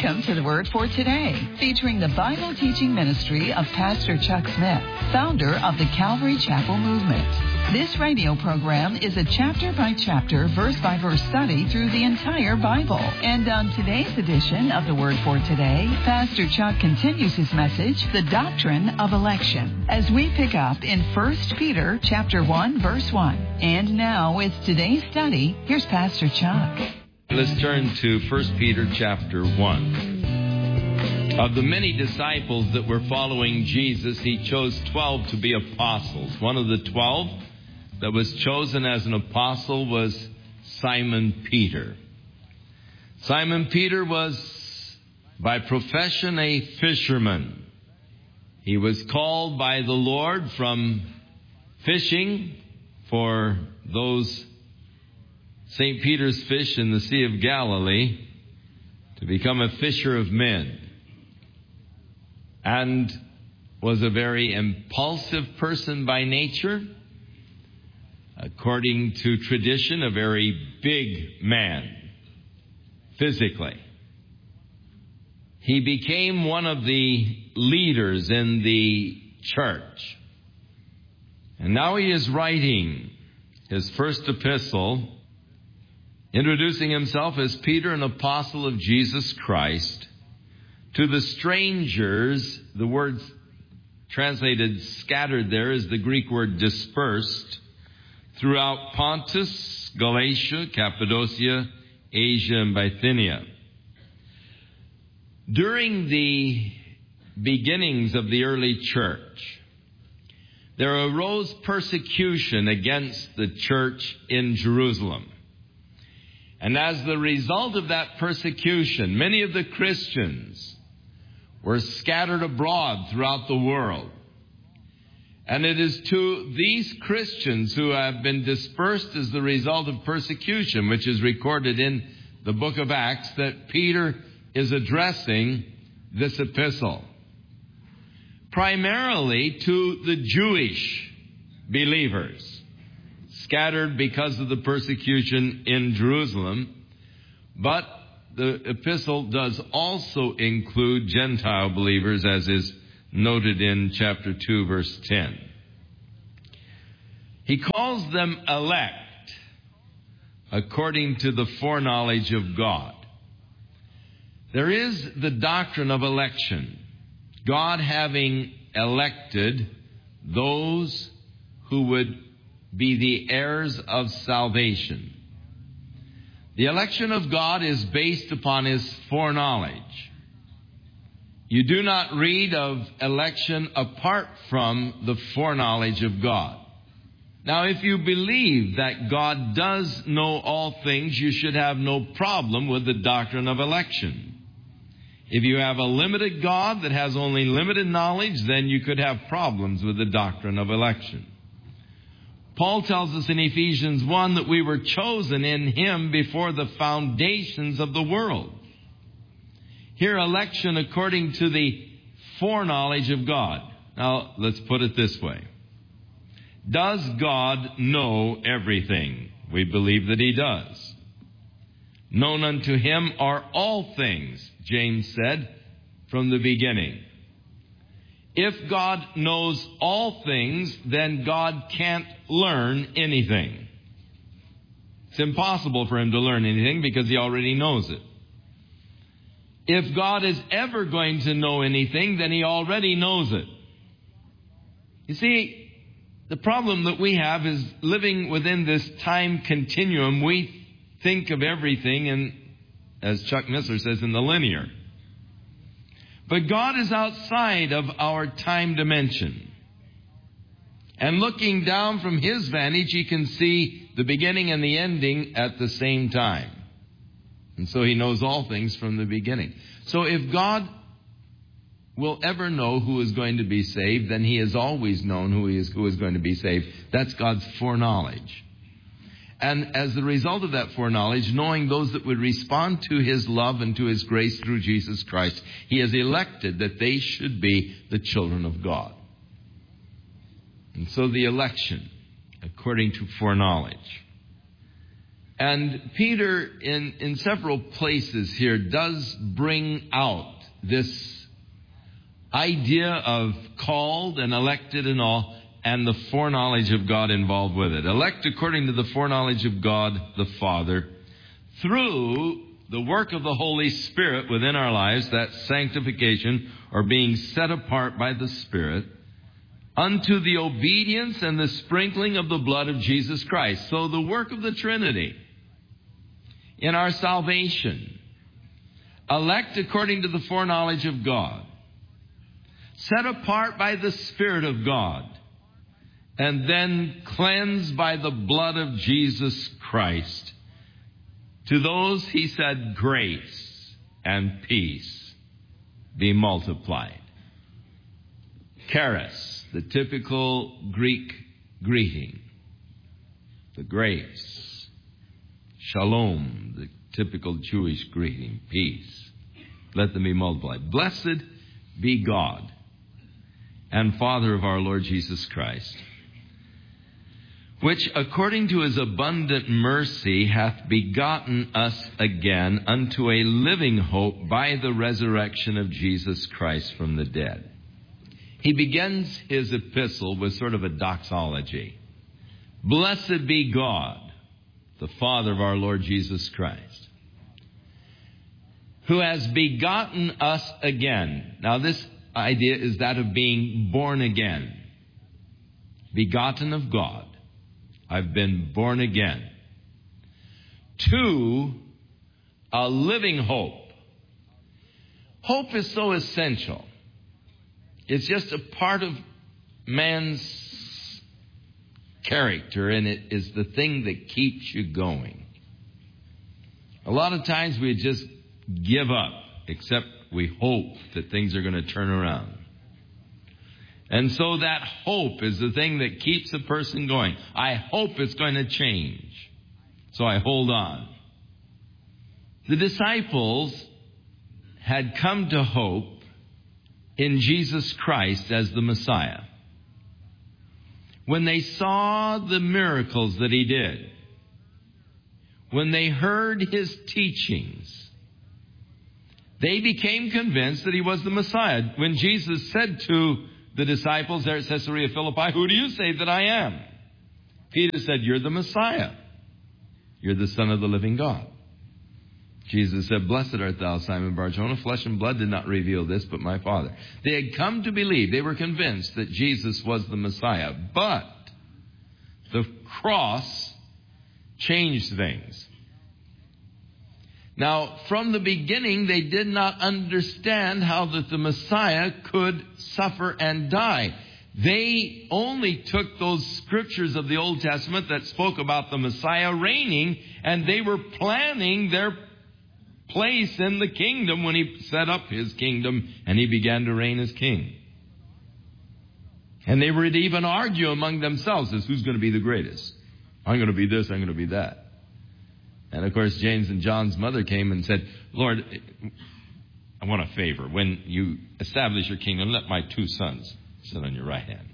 Welcome to the Word for Today, featuring the Bible teaching ministry of Pastor Chuck Smith, founder of the Calvary Chapel Movement. This radio program is a chapter-by-chapter, verse-by-verse study through the entire Bible. And on today's edition of the Word for Today, Pastor Chuck continues his message, The Doctrine of Election, as we pick up in 1 Peter chapter 1, verse 1. And now, with today's study, here's Pastor Chuck. Let's turn to 1 Peter chapter 1. Of the many disciples that were following Jesus, he chose 12 to be apostles. One of the 12 that was chosen as an apostle was Simon Peter. Simon Peter was by profession a fisherman. He was called by the Lord from fishing for those St. Peter's fish in the Sea of Galilee to become a fisher of men, and was a very impulsive person by nature. According to tradition, a very big man physically. He became one of the leaders in the church. And now he is writing his first epistle, introducing himself as Peter, an apostle of Jesus Christ, to the strangers. The word translated scattered there is the Greek word dispersed, throughout Pontus, Galatia, Cappadocia, Asia, and Bithynia. During the beginnings of the early church, there arose persecution against the church in Jerusalem. And as the result of that persecution, many of the Christians were scattered abroad throughout the world. And it is to these Christians who have been dispersed as the result of persecution, which is recorded in the book of Acts, that Peter is addressing this epistle. Primarily to the Jewish believers, scattered because of the persecution in Jerusalem. But the epistle does also include Gentile believers, as is noted in chapter 2, verse 10. He calls them elect according to the foreknowledge of God. There is the doctrine of election, God having elected those who would be the heirs of salvation. The election of God is based upon His foreknowledge. You do not read of election apart from the foreknowledge of God. Now, if you believe that God does know all things, you should have no problem with the doctrine of election. If you have a limited God that has only limited knowledge, then you could have problems with the doctrine of election. Paul tells us in Ephesians 1 that we were chosen in Him before the foundations of the world. Here, election according to the foreknowledge of God. Now, let's put it this way. Does God know everything? We believe that He does. Known unto Him are all things, James said, from the beginning. If God knows all things, then God can't learn anything. It's impossible for Him to learn anything because He already knows it. If God is ever going to know anything, then He already knows it. You see, the problem that we have is living within this time continuum. We think of everything in, as Chuck Missler says, in the linear. But God is outside of our time dimension. And looking down from His vantage, He can see the beginning and the ending at the same time. And so He knows all things from the beginning. So if God will ever know who is going to be saved, then He has always known who is going to be saved. That's God's foreknowledge. And as the result of that foreknowledge, knowing those that would respond to His love and to His grace through Jesus Christ, He has elected that they should be the children of God. And so the election, according to foreknowledge. And Peter, in several places here, does bring out this idea of called and elected and all, and the foreknowledge of God involved with it. Elect according to the foreknowledge of God the Father, through the work of the Holy Spirit within our lives, that sanctification, or being set apart by the Spirit, unto the obedience and the sprinkling of the blood of Jesus Christ. So the work of the Trinity in our salvation. Elect according to the foreknowledge of God. Set apart by the Spirit of God. And then cleansed by the blood of Jesus Christ. To those, he said, grace and peace be multiplied. Charis, the typical Greek greeting. The grace. Shalom, the typical Jewish greeting. Peace. Let them be multiplied. Blessed be God and Father of our Lord Jesus Christ, which according to his abundant mercy hath begotten us again unto a living hope by the resurrection of Jesus Christ from the dead. He begins his epistle with sort of a doxology. Blessed be God, the Father of our Lord Jesus Christ, who has begotten us again. Now this idea is that of being born again. Begotten of God. I've been born again. To a living hope. Hope is so essential. It's just a part of man's character, and it is the thing that keeps you going. A lot of times we just give up, except we hope that things are going to turn around. And so that hope is the thing that keeps a person going. I hope it's going to change. So I hold on. The disciples had come to hope in Jesus Christ as the Messiah. When they saw the miracles that he did, when they heard his teachings, they became convinced that he was the Messiah. When Jesus said to the disciples there at Caesarea Philippi, who do you say that I am? Peter said, you're the Messiah. You're the Son of the living God. Jesus said, blessed art thou, Simon Bar-Jonah. Flesh and blood did not reveal this, but my Father. They had come to believe. They were convinced that Jesus was the Messiah. But the cross changed things. Now, from the beginning, they did not understand how that the Messiah could suffer and die. They only took those scriptures of the Old Testament that spoke about the Messiah reigning, and they were planning their place in the kingdom when he set up his kingdom and he began to reign as king. And they would even argue among themselves as who's going to be the greatest. I'm going to be this, I'm going to be that. And of course, James and John's mother came and said, Lord, I want a favor. When you establish your kingdom, let my two sons sit on your right hand.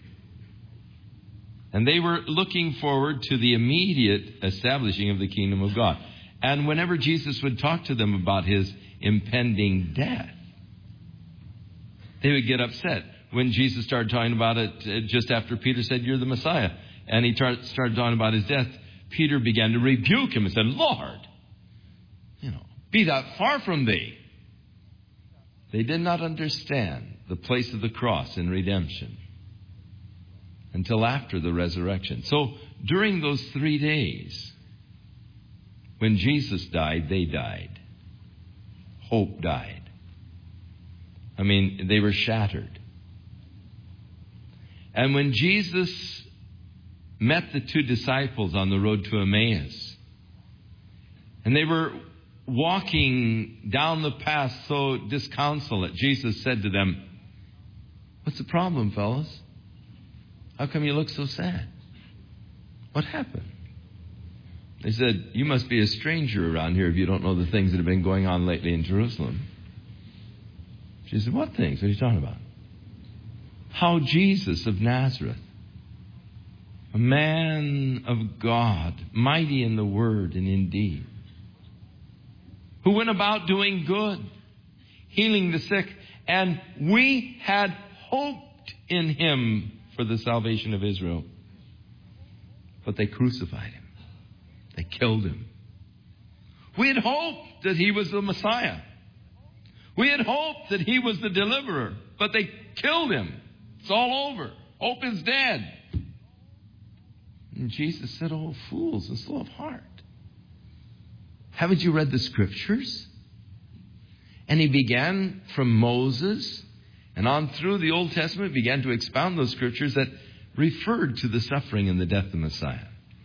And they were looking forward to the immediate establishing of the kingdom of God. And whenever Jesus would talk to them about his impending death, they would get upset. When Jesus started talking about it just after Peter said, you're the Messiah, and he started talking about his death, Peter began to rebuke him and said, Lord, be that far from thee. They did not understand the place of the cross in redemption until after the resurrection. So during those 3 days, when Jesus died, they died. Hope died. I mean, they were shattered. And when Jesus met the two disciples on the road to Emmaus, and they were walking down the path so disconsolate, Jesus said to them, what's the problem, fellas? How come you look so sad? What happened? They said, you must be a stranger around here if you don't know the things that have been going on lately in Jerusalem. She said, what things? What are you talking about? How Jesus of Nazareth a man of God, mighty in the word and in deed, who went about doing good, healing the sick, and we had hoped in him for the salvation of Israel. But they crucified him. They killed him. We had hoped that he was the Messiah. We had hoped that he was the deliverer, but they killed him. It's all over. Hope is dead. And Jesus said, "Oh, fools and slow of heart. Haven't you read the Scriptures?" And he began from Moses and on through the Old Testament, began to expound those Scriptures that referred to the suffering and the death of the Messiah.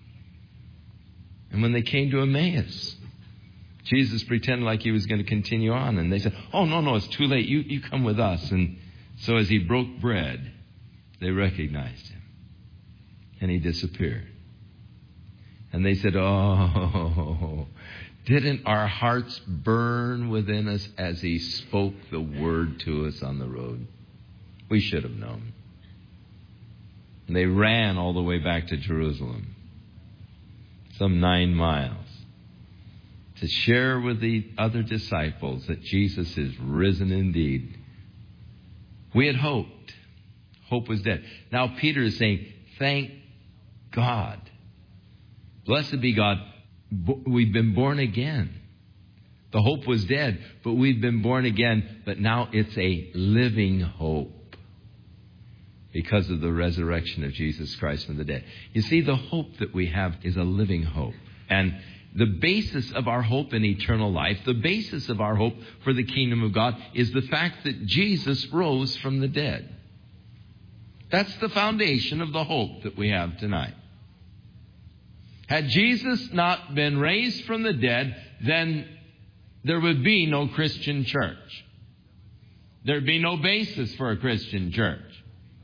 And when they came to Emmaus, Jesus pretended like he was going to continue on. And they said, "Oh, no, it's too late. You come with us." And so as he broke bread, they recognized him. And he disappeared. And they said, "Oh, didn't our hearts burn within us as he spoke the word to us on the road? We should have known." And they ran all the way back to Jerusalem, some 9 miles, to share with the other disciples that Jesus is risen indeed. We had hoped. Hope was dead. Now Peter is saying, "Thank God. Blessed be God. We've been born again. The hope was dead, but we've been born again. But now it's a living hope because of the resurrection of Jesus Christ from the dead." You see, the hope that we have is a living hope. And the basis of our hope in eternal life, the basis of our hope for the kingdom of God, is the fact that Jesus rose from the dead. That's the foundation of the hope that we have tonight. Had Jesus not been raised from the dead, then there would be no Christian church. There'd be no basis for a Christian church.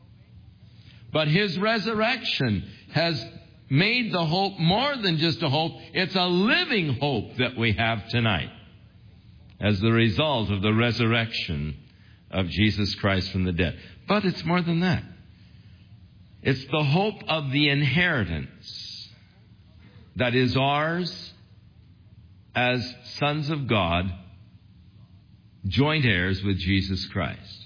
But his resurrection has made the hope more than just a hope. It's a living hope that we have tonight as the result of the resurrection of Jesus Christ from the dead. But it's more than that. It's the hope of the inheritance that is ours as sons of God, joint heirs with Jesus Christ.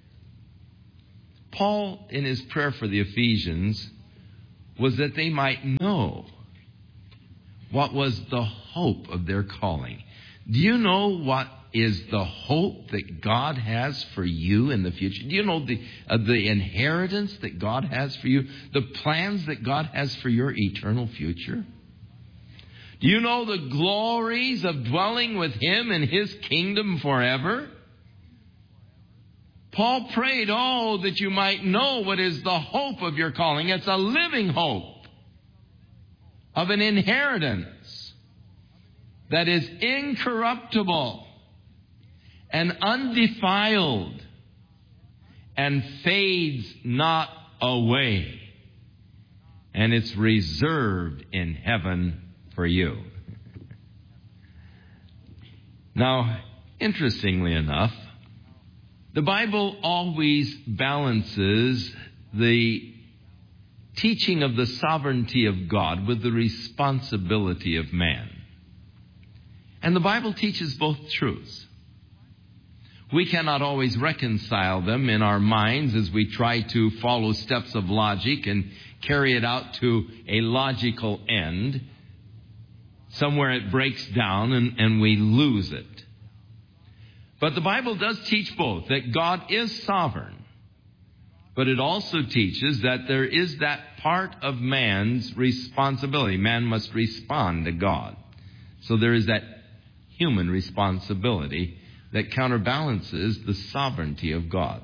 Paul, in his prayer for the Ephesians, was that they might know what was the hope of their calling. Do you know what is the hope that God has for you in the future? Do you know the inheritance that God has for you? The plans that God has for your eternal future? Do you know the glories of dwelling with him in his kingdom forever? Paul prayed, that you might know what is the hope of your calling. It's a living hope of an inheritance that is incorruptible and undefiled and fades not away. And it's reserved in heaven for you. Now, interestingly enough, the Bible always balances the teaching of the sovereignty of God with the responsibility of man. And the Bible teaches both truths. We cannot always reconcile them in our minds as we try to follow steps of logic and carry it out to a logical end. Somewhere it breaks down and we lose it. But the Bible does teach both, that God is sovereign. But it also teaches that there is that part of man's responsibility. Man must respond to God. So there is that human responsibility that counterbalances the sovereignty of God.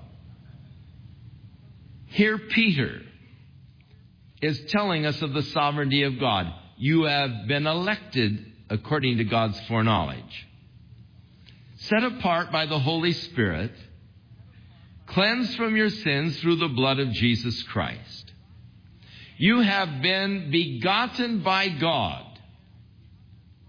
Here Peter is telling us of the sovereignty of God. You have been elected according to God's foreknowledge, set apart by the Holy Spirit, cleansed from your sins through the blood of Jesus Christ. You have been begotten by God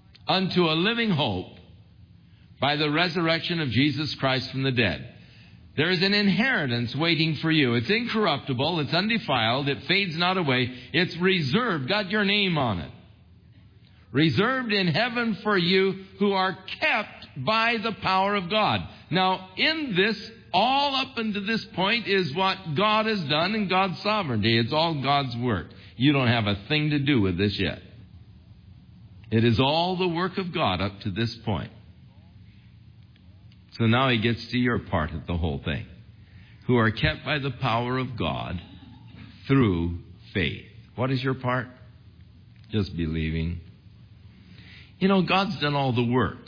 unto a living hope by the resurrection of Jesus Christ from the dead. There is an inheritance waiting for you. It's incorruptible. It's undefiled. It fades not away. It's reserved. Got your name on it. Reserved in heaven for you who are kept by the power of God. Now, in this, all up until this point is what God has done in God's sovereignty. It's all God's work. You don't have a thing to do with this yet. It is all the work of God up to this point. So now he gets to your part of the whole thing. Who are kept by the power of God through faith. What is your part? Just believing. You know, God's done all the work.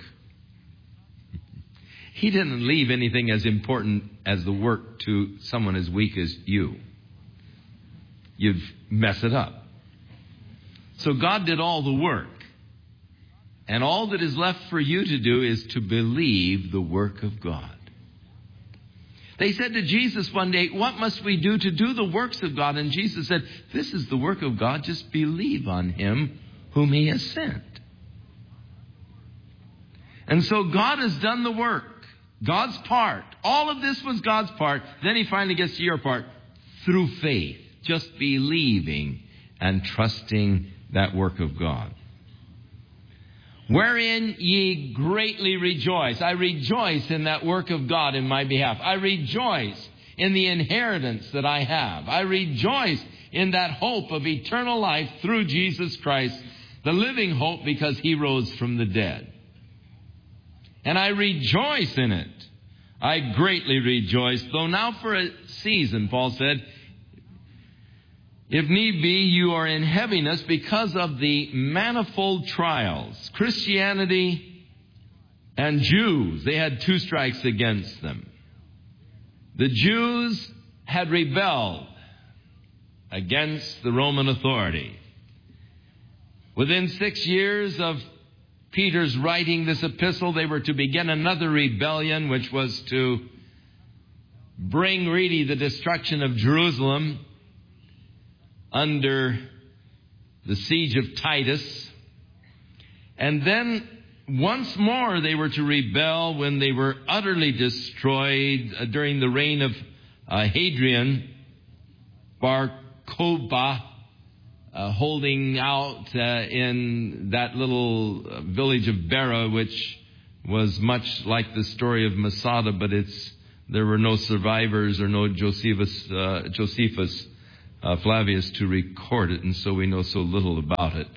He didn't leave anything as important as the work to someone as weak as you. You'd mess it up. So God did all the work. And all that is left for you to do is to believe the work of God. They said to Jesus one day, what must we do to do the works of God? And Jesus said, this is the work of God. Just believe on him whom he has sent. And so God has done the work. God's part. All of this was God's part. Then he finally gets to your part. Through faith. Just believing and trusting that work of God. Wherein ye greatly rejoice. I rejoice in that work of God in my behalf. I rejoice in the inheritance that I have. I rejoice in that hope of eternal life through Jesus Christ, the living hope because he rose from the dead. And I rejoice in it. I greatly rejoice, though now for a season, Paul said, if need be, you are in heaviness because of the manifold trials. Christianity and Jews, they had two strikes against them. The Jews had rebelled against the Roman authority. Within 6 years of Peter's writing this epistle, they were to begin another rebellion, which was to bring really the destruction of Jerusalem under the siege of Titus. And then once more they were to rebel when they were utterly destroyed during the reign of Hadrian, Bar Kokhba, holding out in that little village of Bera, which was much like the story of Masada, but there were no survivors or no Josephus Flavius to record it, and so we know so little about it.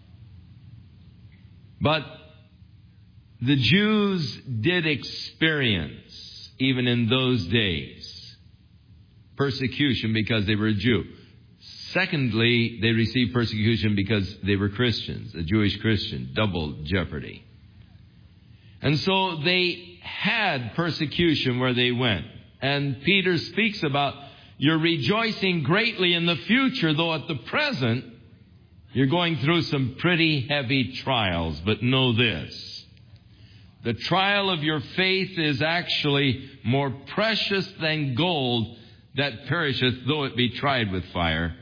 But the Jews did experience, even in those days, persecution because they were a Jew. Secondly, they received persecution because they were Christians, a Jewish Christian, double jeopardy. And so they had persecution where they went. And Peter speaks about you're rejoicing greatly in the future, though at the present you're going through some pretty heavy trials. But know this, the trial of your faith is actually more precious than gold that perisheth, though it be tried with fire,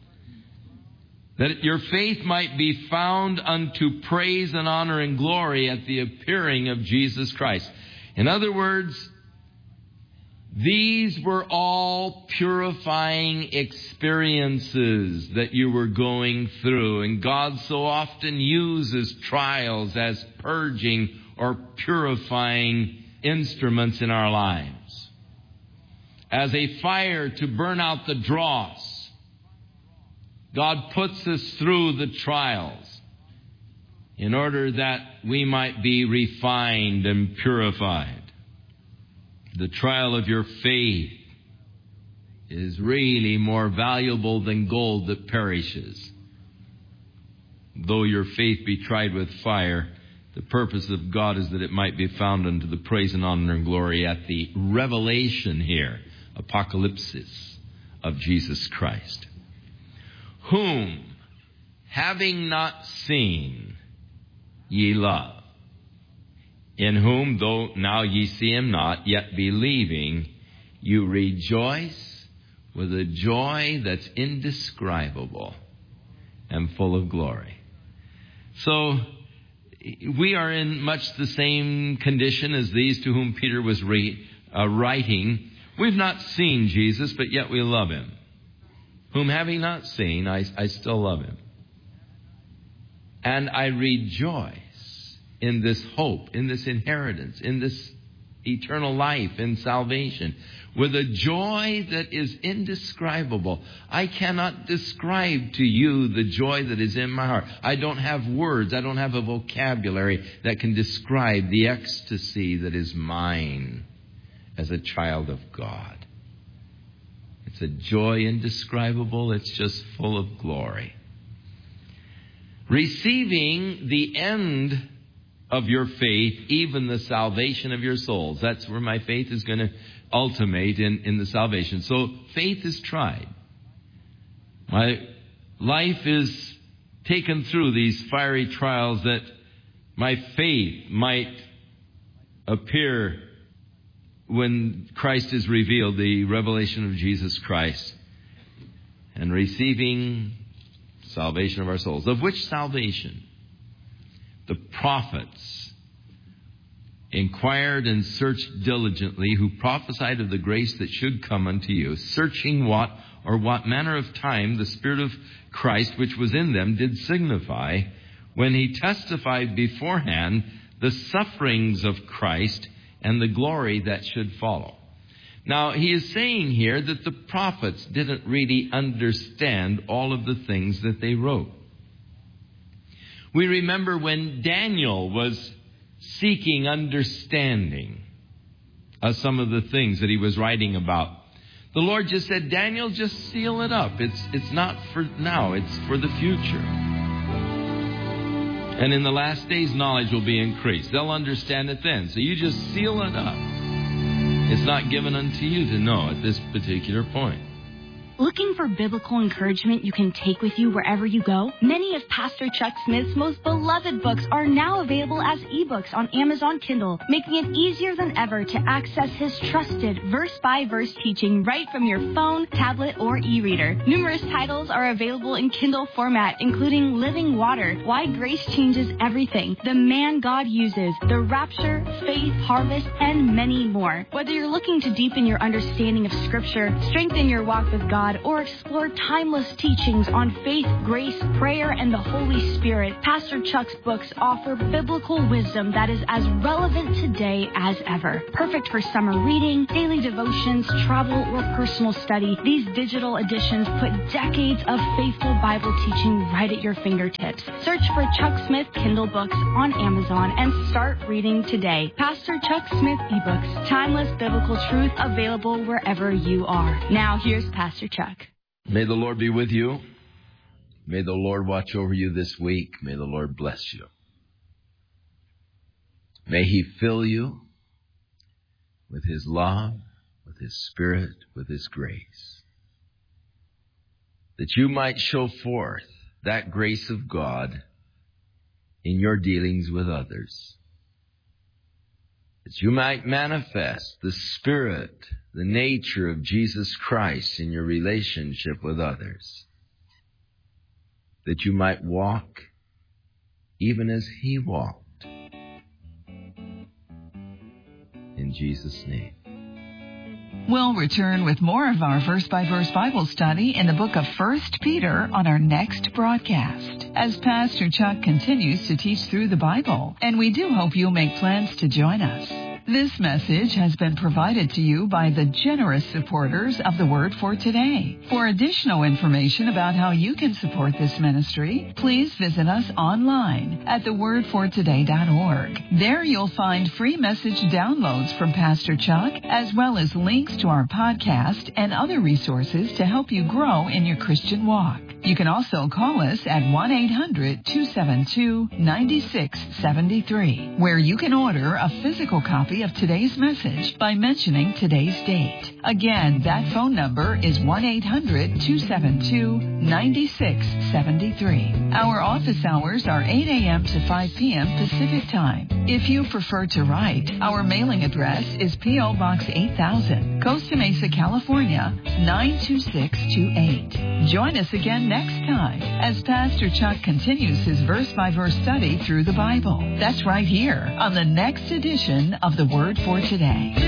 that your faith might be found unto praise and honor and glory at the appearing of Jesus Christ. In other words, these were all purifying experiences that you were going through. And God so often uses trials as purging or purifying instruments in our lives. As a fire to burn out the dross, God puts us through the trials in order that we might be refined and purified. The trial of your faith is really more valuable than gold that perishes. Though your faith be tried with fire, the purpose of God is that it might be found unto the praise and honor and glory at the revelation here, apocalypsis, of Jesus Christ. Whom, having not seen, ye love. In whom, though now ye see him not, yet believing, you rejoice with a joy that's indescribable and full of glory. So, we are in much the same condition as these to whom Peter was writing. We've not seen Jesus, but yet we love him. Whom having not seen, I still love him. And I rejoice in this hope, in this inheritance, in this eternal life, in salvation, with a joy that is indescribable. I cannot describe to you the joy that is in my heart. I don't have words. I don't have a vocabulary that can describe the ecstasy that is mine as a child of God. It's a joy indescribable. It's just full of glory. Receiving the end of your faith, even the salvation of your souls. That's where my faith is going to ultimate in the salvation. So faith is tried. My life is taken through these fiery trials that my faith might appear when Christ is revealed, the revelation of Jesus Christ, and receiving salvation of our souls. Of which salvation? The prophets inquired and searched diligently, who prophesied of the grace that should come unto you, searching what manner of time the Spirit of Christ which was in them did signify, when he testified beforehand the sufferings of Christ and the glory that should follow. Now, he is saying here that the prophets didn't really understand all of the things that they wrote. We remember when Daniel was seeking understanding of some of the things that he was writing about. The Lord just said, Daniel, just seal it up. It's not for now, it's for the future. And in the last days, knowledge will be increased. They'll understand it then. So you just seal it up. It's not given unto you to know at this particular point. Looking for biblical encouragement you can take with you wherever you go? Many of Pastor Chuck Smith's most beloved books are now available as ebooks on Amazon Kindle, making it easier than ever to access his trusted verse-by-verse teaching right from your phone, tablet, or e-reader. Numerous titles are available in Kindle format, including Living Water, Why Grace Changes Everything, The Man God Uses, The Rapture, Faith, Harvest, and many more. Whether you're looking to deepen your understanding of Scripture, strengthen your walk with God, or explore timeless teachings on faith, grace, prayer, and the Holy Spirit, Pastor Chuck's books offer biblical wisdom that is as relevant today as ever. Perfect for summer reading, daily devotions, travel, or personal study, these digital editions put decades of faithful Bible teaching right at your fingertips. Search for Chuck Smith Kindle books on Amazon and start reading today. Pastor Chuck Smith eBooks, timeless biblical truth available wherever you are. Now here's Pastor Chuck. May the Lord be with you. May the Lord watch over you this week. May the Lord bless you. May he fill you with his love, with his Spirit, with his grace, that you might show forth that grace of God in your dealings with others, that you might manifest the Spirit, the nature of Jesus Christ in your relationship with others, that you might walk even as he walked. In Jesus' name. We'll return with more of our verse-by-verse Bible study in the book of 1 Peter on our next broadcast, as Pastor Chuck continues to teach through the Bible, and we do hope you'll make plans to join us. This message has been provided to you by the generous supporters of the Word for Today. For additional information about how you can support this ministry, please visit us online at thewordfortoday.org. There you'll find free message downloads from Pastor Chuck, as well as links to our podcast and other resources to help you grow in your Christian walk. You can also call us at 1-800-272-9673, where you can order a physical copy of today's message by mentioning today's date. Again, that phone number is 1-800-272-9673. Our office hours are 8 a.m. to 5 p.m. Pacific Time. If you prefer to write, our mailing address is P.O. Box 8000, Costa Mesa, California, 92628. Join us again next time as Pastor Chuck continues his verse-by-verse study through the Bible. That's right here on the next edition of The Word for Today.